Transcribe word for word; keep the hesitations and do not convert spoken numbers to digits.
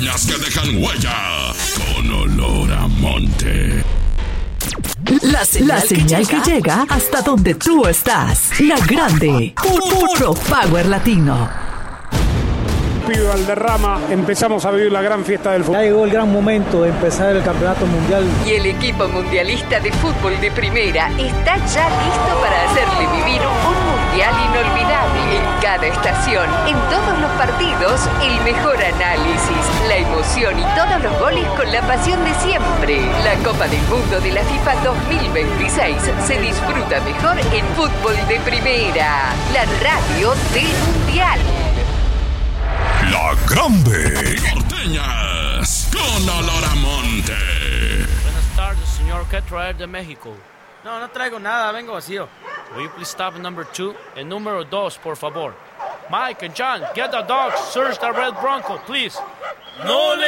norteñas que dejan huella con olor a monte. La señal, la señal que, llega, que llega hasta donde tú estás. La grande. Puro Power Latino. Pido Valderrama, empezamos a vivir la gran fiesta del fútbol. Ya llegó el gran momento de empezar el campeonato mundial. Y el equipo mundialista de fútbol de primera está ya listo para hacerle vivir un mundial inolvidable. En cada estación, en todos los partidos, el mejor análisis, la emoción y todos los goles con la pasión de siempre. La Copa del Mundo de la FIFA dos mil veintiséis se disfruta mejor en Fútbol de Primera, la radio del mundial. La grande. Norteñas con olor a monte. Buenas tardes, señor. ¿Qué traer de México? No, no traigo nada, vengo vacío. Will you please stop at number two? El número dos, por favor. Mike and John, get the dogs. Search the red Bronco, please. ¡No le